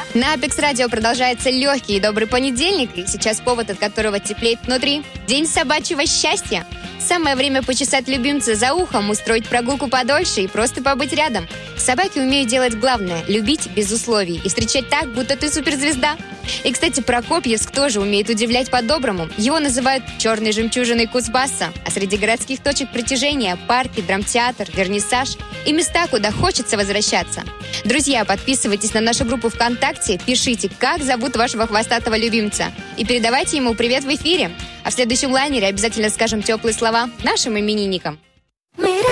На Апекс Радио продолжается легкий и добрый понедельник, и сейчас повод, от которого теплеет внутри. День собачьего счастья. Самое время почесать любимца за ухом, устроить прогулку подольше и просто побыть рядом. Собаки умеют делать главное – любить без условий и встречать так, будто ты суперзвезда. И, кстати, Прокопьевск тоже умеет удивлять по-доброму. Его называют «черной жемчужиной Кузбасса». А среди городских точек притяжения – парки, драмтеатр, вернисаж и места, куда хочется возвращаться. Друзья, подписывайтесь на нашу группу ВКонтакте, пишите, как зовут вашего хвостатого любимца, и передавайте ему привет в эфире. А в следующем лайнере обязательно скажем теплые слова нашим именинникам.